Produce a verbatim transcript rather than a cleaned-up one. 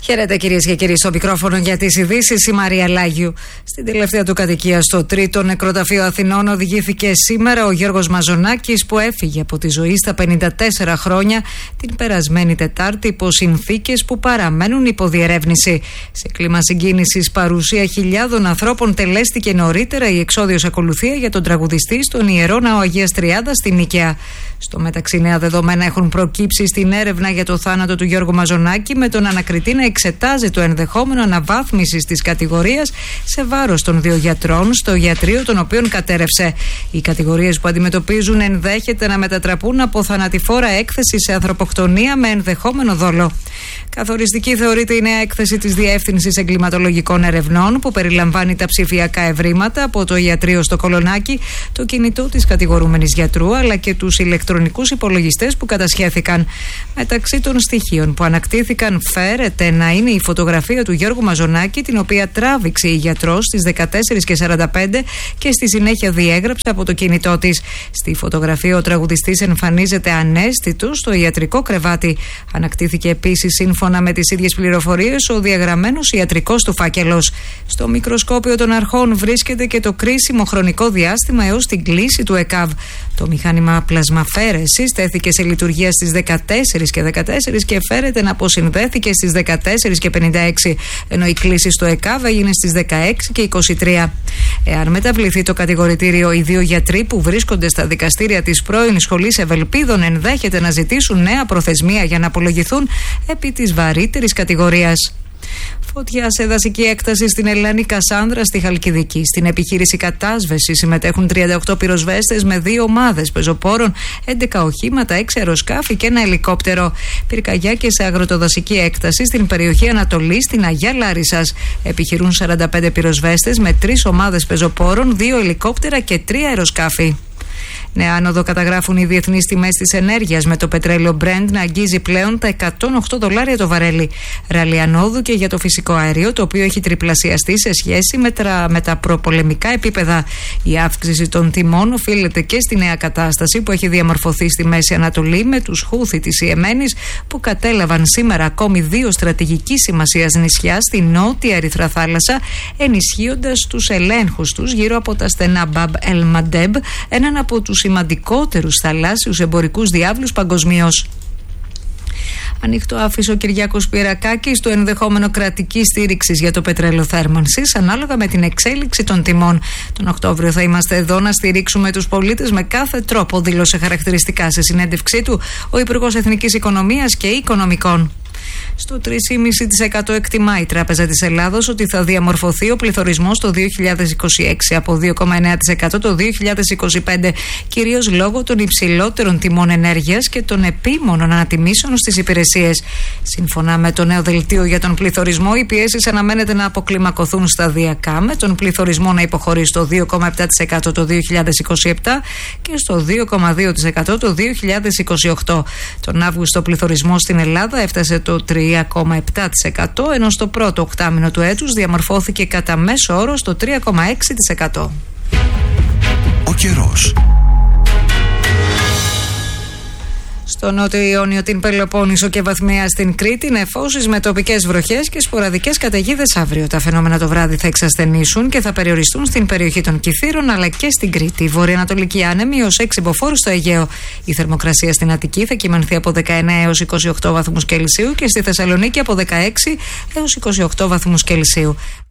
Χαίρετε κυρίες και κύριοι, στο μικρόφωνο για τις ειδήσεις η Μαρία Λάγιου. Στην τελευταία του κατοικία στο τρίτο νεκροταφείο Αθηνών οδηγήθηκε σήμερα ο Γιώργος Μαζονάκης, που έφυγε από τη ζωή στα πενήντα τέσσερα χρόνια την περασμένη Τετάρτη υπό συνθήκες που παραμένουν υποδιερεύνηση. Σε κλίμα συγκίνησης, παρουσία χιλιάδων ανθρώπων, τελέστηκε νωρίτερα η εξόδιος ακολουθία για τον τραγουδιστή στον Ιερό Ναό Αγίας Τριάδας στη Νίκαια. Στο μεταξύ, νέα δεδομένα έχουν προκύψει στην έρευνα για το θάνατο του Γιώργου Μαζονάκη, με τον ανακριτή να εξετάζει το ενδεχόμενο αναβάθμισης της κατηγορίας σε βάρος των δύο γιατρών στο ιατρείο των οποίων κατέρευσε. Οι κατηγορίες που αντιμετωπίζουν ενδέχεται να μετατραπούν από θανατηφόρα έκθεση σε ανθρωποκτονία με ενδεχόμενο δόλο. Καθοριστική θεωρείται η νέα έκθεση της Διεύθυνσης Εγκληματολογικών Ερευνών, που περιλαμβάνει τα ψηφιακά ευρήματα από το ιατρείο στο Κολονάκι, το κινητό της κατηγορούμενης γιατρού, αλλά και τους ηλεκτρονικούς υπολογιστές που κατασχέθηκαν. Μεταξύ των στοιχείων που ανακτήθηκαν φέρεται να είναι η φωτογραφία του Γιώργου Μαζονάκη, την οποία τράβηξε η γιατρός στις δεκατέσσερις και σαράντα πέντε και στη συνέχεια διέγραψε από το κινητό της. Στη φωτογραφία ο τραγουδιστής εμφανίζεται αναίσθητος στο ιατρικό κρεβάτι. Ανακτήθηκε επίσης, σύμφωνα με τις ίδιες πληροφορίες, ο διαγραμμένος ιατρικός του φάκελος. Στο μικροσκόπιο των αρχών βρίσκεται και το κρίσιμο χρονικό διάστημα έως την κλίση του ΕΚΑΒ. Το μηχάνημα πλασμαφαίρεσης τέθηκε σε λειτουργία στις δεκατέσσερις και δεκατέσσερα και φέρεται να αποσυνδέθηκε στις δεκατέσσερις και πενήντα έξι, ενώ η κλίση στο ΕΚΑΒ έγινε στις δεκαέξι και είκοσι τρία. Εάν μεταβληθεί το κατηγορητήριο, οι δύο γιατροί που βρίσκονται στα δικαστήρια της πρώην Σχολής Ευελπίδων ενδέχεται να ζητήσουν νέα προθεσμία για να απολογηθούν επί της βαρύτερης κατηγορίας. Φωτιά σε δασική έκταση στην Ελένη Κασάνδρα στη Χαλκιδική. Στην επιχείρηση κατάσβεση συμμετέχουν τριάντα οκτώ πυροσβέστες με δύο ομάδες πεζοπόρων, έντεκα οχήματα, έξι αεροσκάφη και ένα ελικόπτερο. Πυρκαγιά και σε αγροτοδασική έκταση στην περιοχή Ανατολή, στην Αγιά Λάρισσας. Επιχειρούν σαράντα πέντε πυροσβέστες με τρεις ομάδες πεζοπόρων, δύο ελικόπτερα και τρία αεροσκάφη. Νέα άνοδο καταγράφουν οι διεθνείς τιμές της ενέργειας, με το πετρέλαιο Brent να αγγίζει πλέον τα εκατόν οκτώ δολάρια το βαρέλι. Ράλι ανόδου και για το φυσικό αέριο, το οποίο έχει τριπλασιαστεί σε σχέση με τα, με τα προπολεμικά επίπεδα. Η αύξηση των τιμών οφείλεται και στη νέα κατάσταση που έχει διαμορφωθεί στη Μέση Ανατολή, με τους Χούθι της Ιεμένης που κατέλαβαν σήμερα ακόμη δύο στρατηγικής σημασίας νησιά στη νότια Ερυθρά θάλασσα, ενισχύοντας τους ελέγχους τους γύρω από τα στενά Μπαμπ Ελ Μαντέμπ, έναν από τους σημαντικότερους θαλάσσιους εμπορικούς διάβλους παγκοσμίως. Ανοιχτό άφησε ο Κυριάκος Πυρακάκης το ενδεχόμενο κρατικής στήριξης για το πετρέλαιο θέρμανσης, ανάλογα με την εξέλιξη των τιμών. Τον Οκτώβριο θα είμαστε εδώ να στηρίξουμε τους πολίτες με κάθε τρόπο, δήλωσε χαρακτηριστικά σε συνέντευξή του ο Υπουργός Εθνικής Οικονομίας και Οικονομικών. Στο τρία κόμμα πέντε τοις εκατό εκτιμά η Τράπεζα της Ελλάδος ότι θα διαμορφωθεί ο πληθωρισμός το δύο χιλιάδες είκοσι έξι από δύο κόμμα εννέα τοις εκατό το δύο χιλιάδες είκοσι πέντε, κυρίως λόγω των υψηλότερων τιμών ενέργειας και των επίμονων ανατιμήσεων στις υπηρεσίες. Σύμφωνα με το νέο δελτίο για τον πληθωρισμό, οι πιέσεις αναμένεται να αποκλιμακωθούν σταδιακά, με τον πληθωρισμό να υποχωρεί στο δύο κόμμα επτά τοις εκατό το δύο χιλιάδες είκοσι επτά και στο δύο κόμμα δύο τοις εκατό το δύο χιλιάδες είκοσι οκτώ. Τον Αύγουστο ο πληθωρισμός στην Ελλάδα έφτασε το τρία κόμμα επτά τοις εκατό, ενώ στο πρώτο οκτάμηνο του έτους διαμορφώθηκε κατά μέσο όρο στο τρία κόμμα έξι τοις εκατό. Ο καιρός. Στο νότιο Ιόνιο, την Πελοπόννησο και βαθμία στην Κρήτη, νεφώσεις με τοπικές βροχές και σποραδικές καταιγίδες αύριο. Τα φαινόμενα το βράδυ θα εξασθενήσουν και θα περιοριστούν στην περιοχή των Κιθήρων αλλά και στην Κρήτη. Βορειοανατολική άνεμη ως έξι μποφόρ στο Αιγαίο. Η θερμοκρασία στην Αττική θα κυμανθεί από δεκαεννέα έως είκοσι οκτώ βαθμούς Κελσίου και στη Θεσσαλονίκη από δεκαέξι έως είκοσι οκτώ βαθμούς Κελσίου.